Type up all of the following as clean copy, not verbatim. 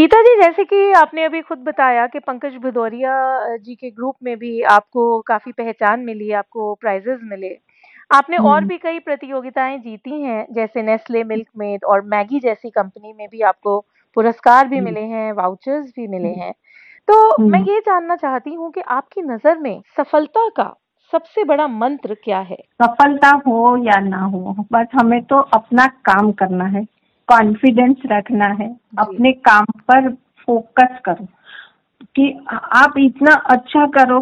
गीता जी, जैसे कि आपने अभी खुद बताया कि पंकज भदौरिया जी के ग्रुप में भी आपको काफ़ी पहचान मिली, आपको प्राइज़ेज़ मिले। आपने और हम्म भी कई प्रतियोगिताएँ जीती हैं, जैसे नेस्ले मिल्कमेड और मैगी जैसी कंपनी में भी आपको पुरस्कार भी हम्म मिले हैं, वाउचर्स भी मिले हैं। तो मैं हम्म। ये जानना चाहती हूँ कि आपकी नज़र में सफलता का सबसे बड़ा मंत्र क्या है? सफलता हो या ना हो, बस हमें तो अपना काम करना है, कॉन्फिडेंस रखना है, जी, अपने काम पर फोकस करो कि आप इतना अच्छा करो।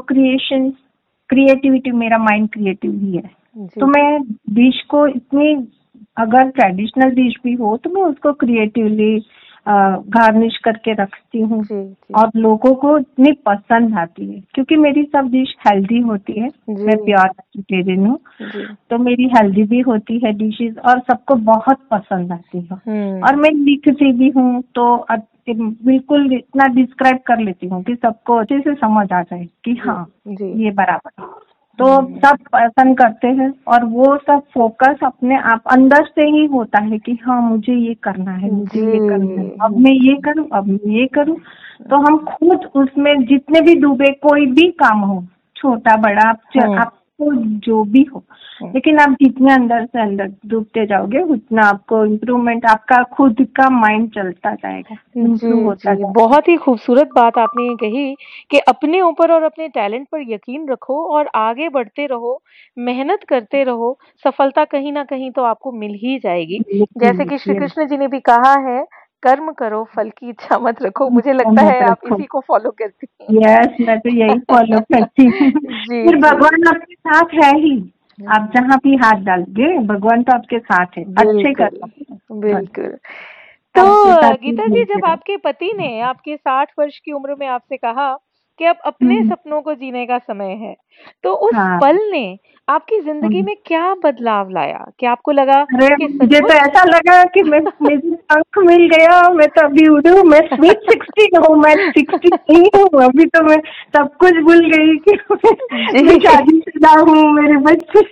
क्रिएटिविटी, मेरा माइंड क्रिएटिव ही है, तो जी, मैं डिश को इतनी, अगर ट्रेडिशनल डिश भी हो तो मैं उसको क्रिएटिवली गार्निश करके रखती हूँ जी, जी, और लोगों को इतनी पसंद आती है क्योंकि मेरी सब डिश हेल्दी होती है। मैं जी, प्योर वेजिटेरियन हूँ, जी। तो मेरी हेल्दी भी होती है डिशेस और सबको बहुत पसंद आती है। और हुँ, मैं लिखती भी हूँ तो बिल्कुल इतना डिस्क्राइब कर लेती हूँ कि सबको अच्छे से समझ आ जाए कि जी, हाँ जी। ये बराबर है। तो हुँ। सब पसंद करते हैं और वो सब फोकस अपने आप अंदर से ही होता है कि हाँ मुझे ये करना है, मुझे ये करना है, अब जी, मैं ये करूँ, अब मैं ये करूँ। तो हम खुद उसमें जितने भी डूबे, कोई भी काम हो, छोटा बड़ा, हुँ, आपको जो भी हो, हुँ। लेकिन आप जितने अंदर से अंदर डूबते जाओगे उतना आपको इम्प्रूवमेंट, आपका खुद का माइंड चलता जाएगा, इम्प्रूव जी, होता जी, जाएगा। बहुत ही खूबसूरत बात आपने ये कही कि अपने ऊपर और अपने टैलेंट पर यकीन रखो और आगे बढ़ते रहो, मेहनत करते रहो, सफलता कहीं न कहीं तो आपको मिल ही जाएगी। जैसे कि श्री ये कृष्ण जी ने भी कहा है, कर्म करो, फल की इच्छा मत रखो। मुझे लगता मत है आप रखो। इसी को फ़ॉलो करती हैं। यस, मैं तो यही फॉलो करती हूँ। जी, फिर जी। भगवान आपके साथ है ही, आप हुँ, जहाँ भी हाथ डालोगे भगवान तो आपके साथ है। अच्छे बिल्कुल, कर्म बस, बिल्कुल। तो आपके साथ ही गीता जी, मिलते जब रहो। आपके पति ने आपके 60 वर्ष की उम्र में आपसे कहा कि अब अपने हम्म, सपनों को जीने का समय है, तो उस हाँ। पल ने आपकी ज़िंदगी हम्म। में क्या बदलाव लाया? क्या आपको लगा अरे कि मुझे तो सचमुच ऐसा लगा कि मैं, मुझे पंख मिल गया, मैं तो अभी उड़ूं, मैं स्वीट 16 हूँ, मैं 60 नहीं हूँ अभी, तो मैं सब कुछ भूल गई कि मैं जी। शादीशुदा हूँ, मेरे बच्चे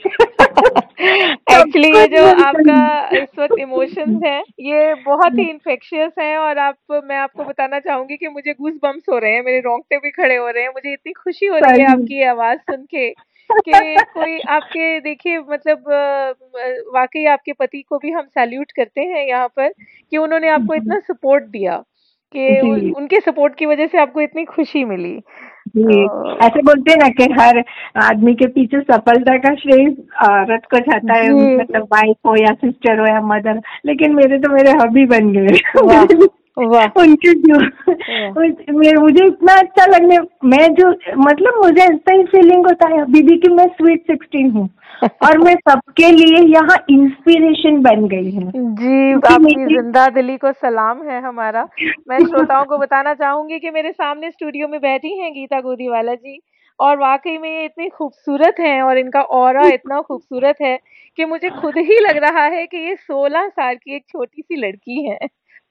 सब एक्चुअली ये कुछ जो भूल आपका गई। इस वक़्त इमोशंस हैं, ये बहुत ही इन्फेक्शियस हैं और मैं आपको बताना चाहूँगी कि मुझे गूज़बम्प्स हो रहे हैं, मेरे रोंगटे भी खड़े हो रहे हैं। मुझे इतनी खुशी हो रही है सही। आपकी ये आवाज़ सुन के कि कोई आपके देखिए मतलब वाक़ई आपके पति को भी हम सैल्यूट करते हैं यहाँ पर कि उन्होंने आपको इतना सपोर्ट दिया कि उ जी उनके सपोर्ट की वज़ह से आपको इतनी खुशी मिली। जी, तो ऐसे बोलते हैं ना कि हर आदमी के पीछे सफलता का श्रेय औरत को जाता है, जी, मतलब वाइफ हो या सिस्टर हो या मदर। लेकिन मेरे तो मेरे हबी बन गए वाह! मेरे लिए वाह! उनके जो वाह! मुझे इतना अच्छा लगने, मैं जो, मतलब मुझे ऐसा ही फीलिंग होता है अभी भी कि मैं स्वीट 16 हूँ और मैं सबके लिए यहाँ इंस्पिरेशन बन गई हूँ जी, क्योंकि आपकी मेरी ज़िंदा दिली को सलाम है हमारा। मैं श्रोताओं को बताना चाहूँगी कि मेरे सामने स्टूडियो में बैठी हैं गीता गोदीवाला जी और वाक़ई में ये इतनी खूबसूरत हैं और इनका ऑरा इतना खूबसूरत है कि मुझे खुद ही लग रहा है कि ये 16 साल की एक छोटी-सी लड़की हैं।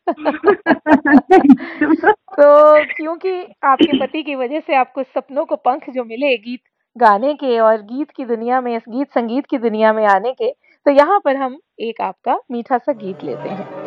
तो क्योंकि आपके पति की वज़ह से आपको सपनों को पंख जो मिले गीत गाने के और गीत की दुनिया में, इस गीत संगीत की दुनिया में आने के, तो यहाँ पर हम एक आपका मीठा-सा गीत लेते हैं।